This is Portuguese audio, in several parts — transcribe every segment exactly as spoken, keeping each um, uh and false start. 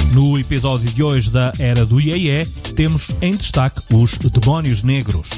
No episódio de hoje da Era do Iê Iê, temos em destaque os Demónios Negros.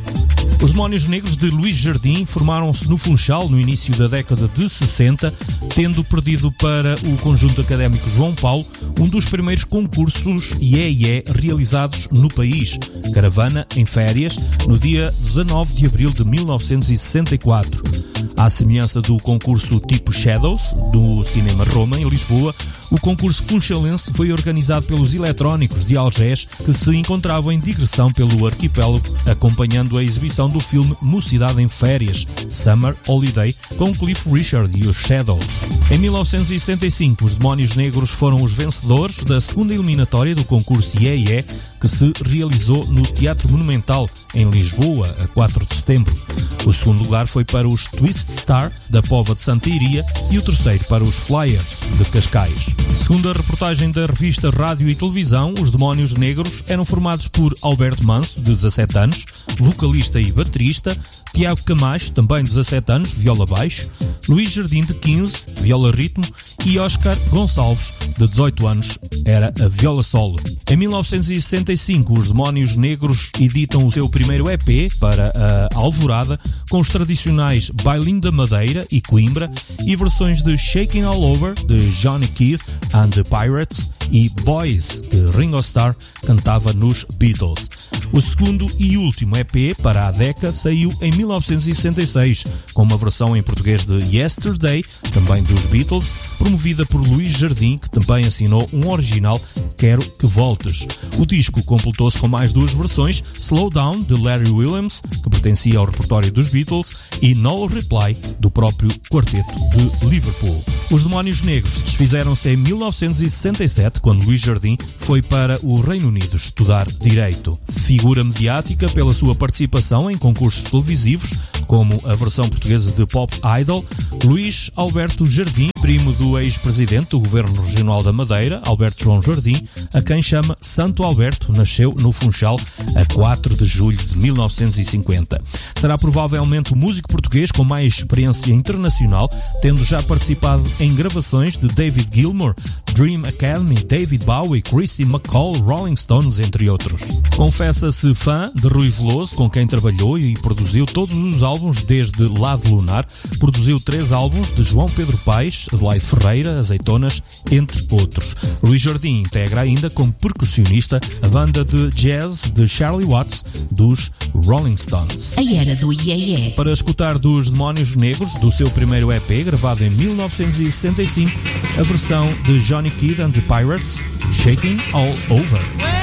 Os Demónios Negros de Luís Jardim formaram-se no Funchal no início da década de sessenta, tendo perdido para o Conjunto Académico João Paulo um dos primeiros concursos Iê Iê realizados no país, Caravana em Férias, no dia dezanove de abril de mil novecentos e sessenta e quatro. À semelhança do concurso tipo Shadows, do Cinema Roma, em Lisboa, o concurso funchalense foi organizado pelos Eletrónicos de Algés, que se encontravam em digressão pelo arquipélago, acompanhando a exibição do filme Mocidade em Férias, Summer Holiday, com Cliff Richard e os Shadows. Em mil novecentos e sessenta e cinco, os Demónios Negros foram os vencedores da segunda eliminatória do concurso Iê Iê, que se realizou no Teatro Monumental, em Lisboa, a quatro de setembro. O segundo lugar foi para os Twist Star, da Póvoa de Santa Iria, e o terceiro para os Flyers, de Cascais. Segundo a reportagem da revista Rádio e Televisão, os Demónios Negros eram formados por Alberto Manso, de dezassete anos, vocalista e baterista, Tiago Camacho, também de dezassete anos, viola baixo, Luís Jardim, de quinze, viola ritmo, e Oscar Gonçalves, de dezoito anos, era a viola solo. Em mil novecentos e sessenta e cinco, os Demónios Negros editam o seu primeiro E P para a Alvorada, com os tradicionais Bailinho da Madeira e Coimbra e versões de Shaking All Over, de Johnny Keith and the Pirates, e Boys, que Ringo Starr cantava nos Beatles. O segundo e último E P para a Decca saiu em mil novecentos e sessenta e seis, com uma versão em português de Yesterday, também dos Beatles, promovida por Luís Jardim, que também assinou um original, Quero que Voltes. O disco completou-se com mais duas versões, Slow Down, de Larry Williams, que pertencia ao repertório dos Beatles, e No Reply, do próprio quarteto de Liverpool. Os Demónios Negros desfizeram-se em mil novecentos e sessenta e sete, quando Luís Jardim foi para o Reino Unido estudar Direito. Figura mediática pela sua participação em concursos televisivos, como a versão portuguesa de Pop Idol, Luís Alberto Jardim, primo do ex-presidente do Governo Regional da Madeira, Alberto João Jardim, a quem chama Santo Alberto, nasceu no Funchal a quatro de julho de mil novecentos e cinquenta. Será provavelmente o músico português com mais experiência internacional, tendo já participado em gravações de David Gilmour, Dream Academy, David Bowie, Christy McCall, Rolling Stones, entre outros. Confessa-se fã de Rui Veloso, com quem trabalhou e produziu todos os álbuns desde Lado Lunar. Produziu três álbuns de João Pedro Paes, Adelaide Ferreira, Azeitonas, entre outros. Luís Jardim integra ainda como percussionista a banda de jazz de Charlie Watts, dos Rolling Stones. A Era do Iê Iê. Para escutar dos Demónios Negros, do seu primeiro E P, gravado em mil novecentos e sessenta e cinco, a versão de Johnny Keith and the Pirates, Shaking All Over.